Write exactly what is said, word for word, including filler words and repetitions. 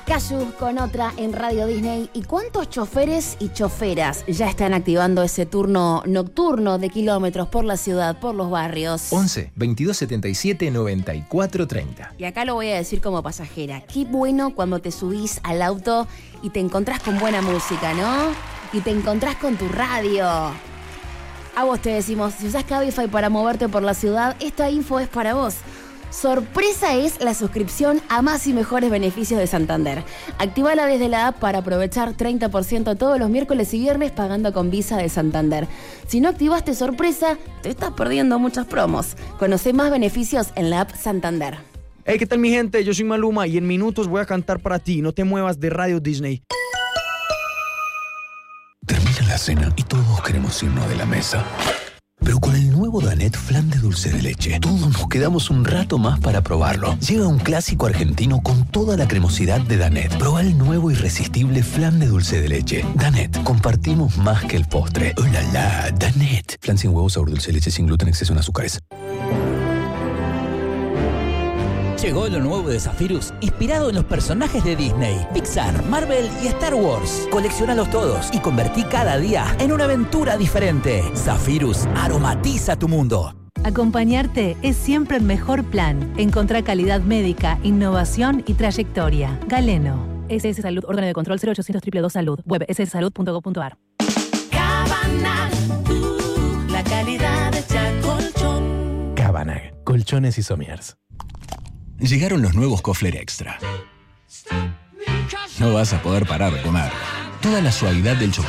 Casu con otra en Radio Disney. ¿Y cuántos choferes y choferas ya están activando ese turno nocturno de kilómetros por la ciudad, por los barrios? once, veintidós setenta y siete, noventa y cuatro treinta. Y acá lo voy a decir como pasajera. Qué bueno cuando te subís al auto y te encontrás con buena música, ¿no? Y te encontrás con tu radio. A vos te decimos, si usás Cabify para moverte por la ciudad, esta info es para vos. Sorpresa es la suscripción a más y mejores beneficios de Santander. Actívala desde la app para aprovechar treinta por ciento todos los miércoles y viernes pagando con Visa de Santander. Si no activaste Sorpresa, te estás perdiendo muchas promos. Conoce más beneficios en la app Santander. Hey, ¿qué tal mi gente? Yo soy Maluma y en minutos voy a cantar para ti. No te muevas de Radio Disney. Termina la cena y todos queremos irnos de la mesa. Pero con el nuevo Danette Flan de dulce de leche, todos nos quedamos un rato más para probarlo. Llega un clásico argentino con toda la cremosidad de Danette. Proba el nuevo irresistible flan de dulce de leche. Danette, compartimos más que el postre. ¡Oh, la, la! Danette. Flan sin huevo, sabor dulce de leche, sin gluten, exceso en azúcares. Llegó lo nuevo de Zephyrus, inspirado en los personajes de Disney, Pixar, Marvel y Star Wars. Coleccionalos todos y convertí cada día en una aventura diferente. Zephyrus aromatiza tu mundo. Acompañarte es siempre el mejor plan. Encontrá calidad médica, innovación y trayectoria. Galeno. S S Salud, órgano de control cero ochocientos dos dos dos Salud. Web ese ese salud punto gov punto a r. Cabanag, uh, la calidad de colchón. Cabanag, colchones y somiers. Llegaron los nuevos Kofler Extra. No vas a poder parar de comer. Toda la suavidad del chocolate